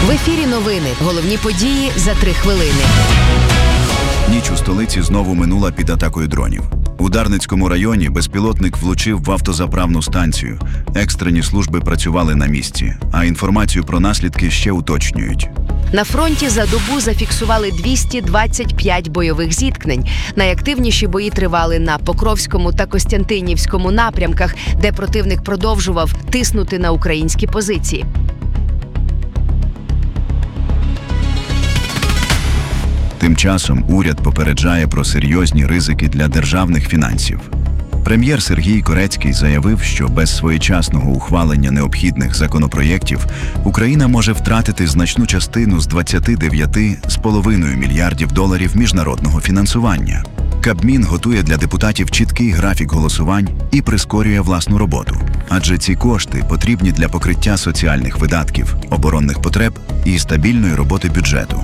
В ефірі новини. Головні події за 3 хвилини. Ніч у столиці знову минула під атакою дронів. У Дарницькому районі безпілотник влучив в автозаправну станцію. Екстрені служби працювали на місці, а інформацію про наслідки ще уточнюють. На фронті за добу зафіксували 225 бойових зіткнень. Найактивніші бої тривали на Покровському та Костянтинівському напрямках, де противник продовжував тиснути на українські позиції. Тим часом уряд попереджає про серйозні ризики для державних фінансів. Прем'єр Сергій Корецький заявив, що без своєчасного ухвалення необхідних законопроєктів Україна може втратити значну частину з 29,5 мільярдів доларів міжнародного фінансування. Кабмін готує для депутатів чіткий графік голосувань і прискорює власну роботу. Адже ці кошти потрібні для покриття соціальних видатків, оборонних потреб і стабільної роботи бюджету.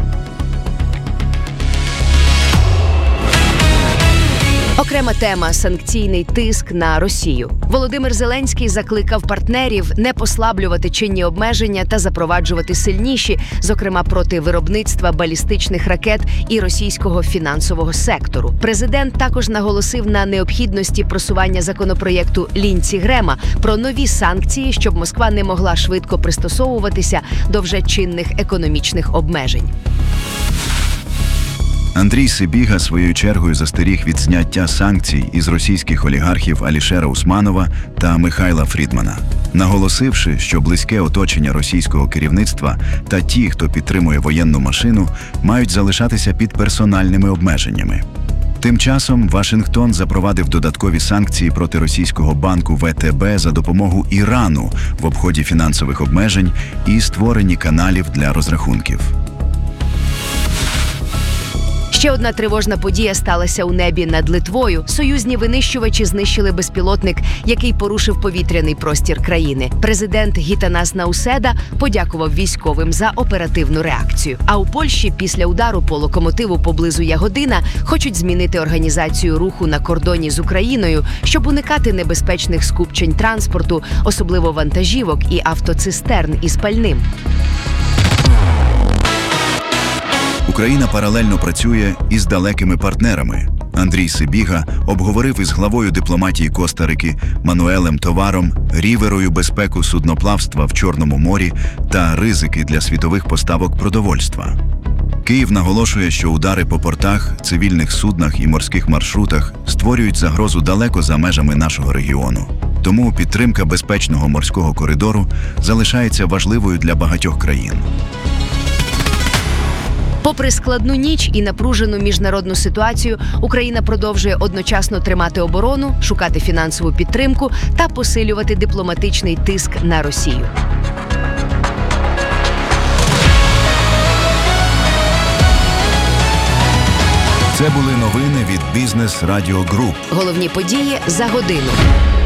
Окрема тема – санкційний тиск на Росію. Володимир Зеленський закликав партнерів не послаблювати чинні обмеження та запроваджувати сильніші, зокрема проти виробництва балістичних ракет і російського фінансового сектору. Президент також наголосив на необхідності просування законопроєкту Лінці-Грема про нові санкції, щоб Москва не могла швидко пристосовуватися до вже чинних економічних обмежень. Андрій Сибіга своєю чергою застеріг від зняття санкцій із російських олігархів Алішера Усманова та Михайла Фрідмана, наголосивши, що близьке оточення російського керівництва та ті, хто підтримує воєнну машину, мають залишатися під персональними обмеженнями. Тим часом Вашингтон запровадив додаткові санкції проти російського банку ВТБ за допомогу Ірану в обході фінансових обмежень і створенні каналів для розрахунків. Ще одна тривожна подія сталася у небі над Литвою. Союзні винищувачі знищили безпілотник, який порушив повітряний простір країни. Президент Гітанас Науседа подякував військовим за оперативну реакцію. А у Польщі після удару по локомотиву поблизу Ягодина хочуть змінити організацію руху на кордоні з Україною, щоб уникати небезпечних скупчень транспорту, особливо вантажівок і автоцистерн із пальним. Україна паралельно працює із далекими партнерами. Андрій Сибіга обговорив із главою дипломатії Коста-Рики Мануелем Товаром ріверою безпеку судноплавства в Чорному морі та ризики для світових поставок продовольства. Київ наголошує, що удари по портах, цивільних суднах і морських маршрутах створюють загрозу далеко за межами нашого регіону. Тому підтримка безпечного морського коридору залишається важливою для багатьох країн. Попри складну ніч і напружену міжнародну ситуацію, Україна продовжує одночасно тримати оборону, шукати фінансову підтримку та посилювати дипломатичний тиск на Росію. Це були новини від Бізнес Радіо Груп. Головні події за годину.